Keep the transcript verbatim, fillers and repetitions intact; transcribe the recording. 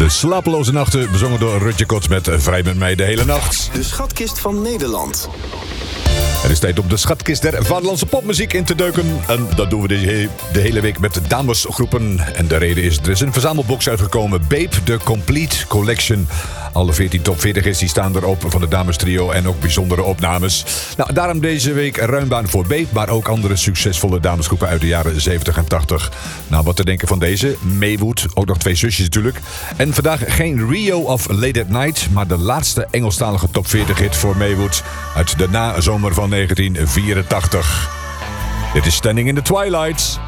De slapeloze nachten, bezongen door Rutje Kots met Vrij met mij de hele nacht. De schatkist van Nederland. Het is tijd om de schatkist der vaderlandse popmuziek in te duiken. En dat doen we de, de hele week met de damesgroepen. En de reden is, er is een verzamelbox uitgekomen. Babe, The Complete Collection. Alle veertien top veertig hits die staan erop van de damestrio en ook bijzondere opnames. Nou, daarom deze week ruim baan voor Babe, maar ook andere succesvolle damesgroepen uit de jaren zeventig en tachtig. Nou, wat te denken van deze? Maywood, ook nog twee zusjes natuurlijk. En vandaag geen Rio of Late at Night, maar de laatste Engelstalige top veertig hit voor Maywood uit de nazomer van negentien vierentachtig. Dit is Standing in the Twilight.